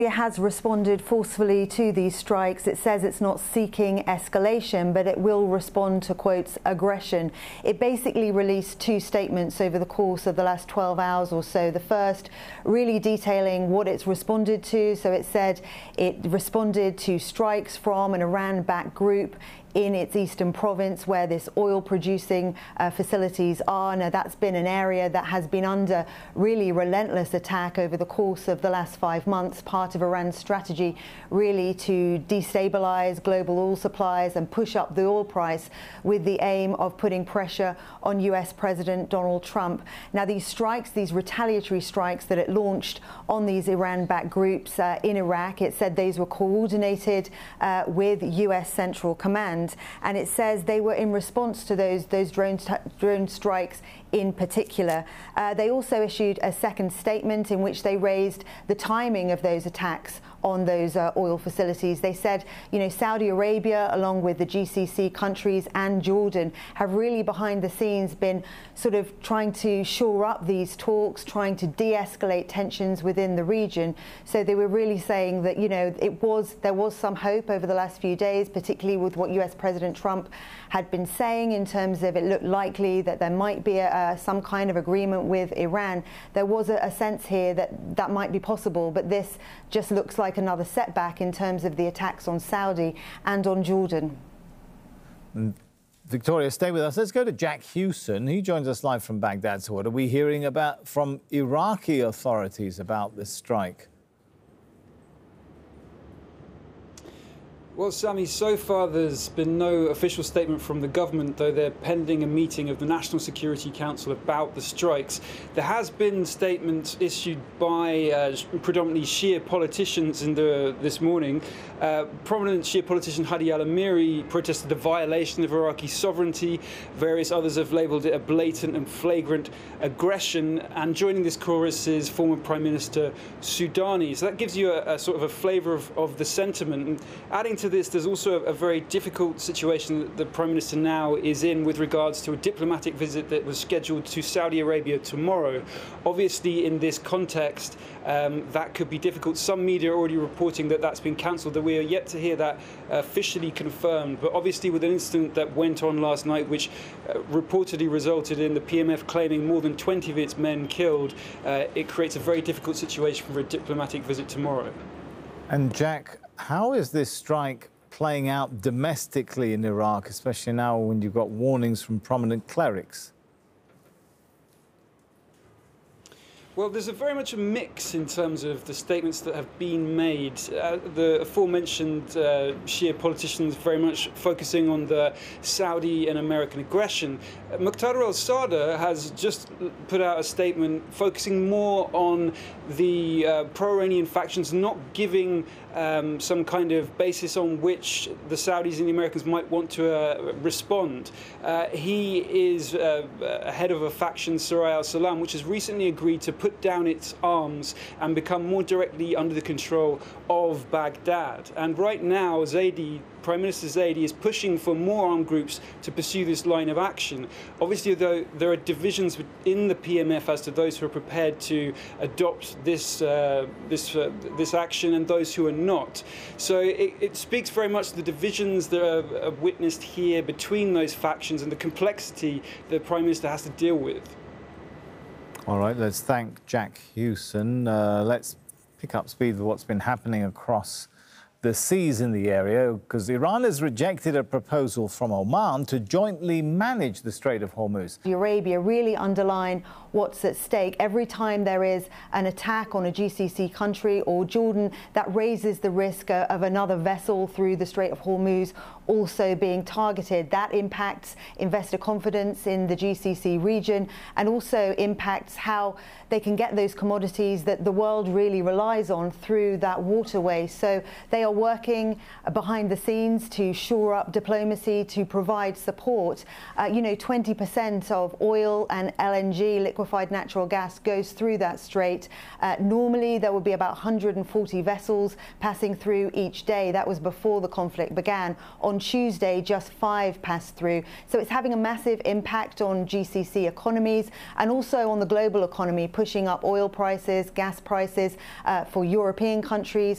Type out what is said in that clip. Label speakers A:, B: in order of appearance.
A: It has responded forcefully to these strikes. It says it's not seeking escalation, but it will respond to, quotes, aggression. It basically released two statements over the course of the last 12 hours or so. The first really detailing what it's responded to. So it said it responded to strikes from an Iran-backed group in its eastern province where this oil-producing facilities are. Now, that's been an area that has been under really relentless attack over the course of the last 5 months, part of Iran's strategy really to destabilize global oil supplies and push up the oil price with the aim of putting pressure on US President Donald Trump. Now, these strikes, these retaliatory strikes that it launched on these Iran-backed groups in Iraq, it said these were coordinated with US Central Command. And it says they were in response to those drone strikes in particular. They also issued a second statement in which they raised the timing of those attacks on those oil facilities. They said, you know, Saudi Arabia, along with the GCC countries and Jordan, have really behind the scenes been sort of trying to shore up these talks, trying to de-escalate tensions within the region. So they were really saying that, you know, there was some hope over the last few days, particularly with what US President Trump had been saying in terms of it looked likely that there might be some kind of agreement with Iran. There was a sense here that that might be possible, but this just looks like another setback in terms of the attacks on Saudi and on Jordan.
B: Victoria, stay with us. Let's go to Jack Hewson. He joins us live from Baghdad. So what are we hearing from Iraqi authorities about this strike?
C: Well, Sammy, so far there's been no official statement from the government, though they're pending a meeting of the National Security Council about the strikes. There has been statements issued by predominantly Shia politicians this morning. Prominent Shia politician Hadi al-Amiri protested the violation of Iraqi sovereignty. Various others have labelled it a blatant and flagrant aggression. And joining this chorus is former Prime Minister Soudani. So that gives you a sort of a flavour of the sentiment. And adding to this, there's also a very difficult situation that the Prime Minister now is in with regards to a diplomatic visit that was scheduled to Saudi Arabia tomorrow. Obviously, in this context, that could be difficult. Some media are already reporting that that's been cancelled, that we are yet to hear that officially confirmed. But obviously, with an incident that went on last night, which reportedly resulted in the PMF claiming more than 20 of its men killed, it creates a very difficult situation for a diplomatic visit tomorrow.
B: And Jack, how is this strike playing out domestically in Iraq, especially now when you've got warnings from prominent clerics?
C: Well, there's very much a mix in terms of the statements that have been made. The aforementioned Shia politicians very much focusing on the Saudi and American aggression. Muqtada al-Sadr has just put out a statement focusing more on the pro-Iranian factions not giving some kind of basis on which the Saudis and the Americans might want to respond. He is head of a faction, Sarai al-Salam, which has recently agreed to put down its arms and become more directly under the control of Baghdad. And right now, Zaidi, Prime Minister Zaidi, is pushing for more armed groups to pursue this line of action. Obviously, though, there are divisions within the PMF as to those who are prepared to adopt this action and those who are not. So it speaks very much to the divisions that are witnessed here between those factions and the complexity the Prime Minister has to deal with.
B: All right, let's thank Jack Hewson. Let's pick up speed with what's been happening across the seas in the area, because Iran has rejected a proposal from Oman to jointly manage the Strait of Hormuz.
A: Arabia really underline what's at stake. Every time there is an attack on a GCC country or Jordan, that raises the risk of another vessel through the Strait of Hormuz also being targeted. That impacts investor confidence in the GCC region and also impacts how they can get those commodities that the world really relies on through that waterway. So they are working behind the scenes to shore up diplomacy, to provide support. 20% of oil and LNG, liquefied natural gas, goes through that strait. Normally, there would be about 140 vessels passing through each day. That was before the conflict began. On Tuesday, just 5 passed through. So it's having a massive impact on GCC economies and also on the global economy, pushing up oil prices, gas prices for European countries,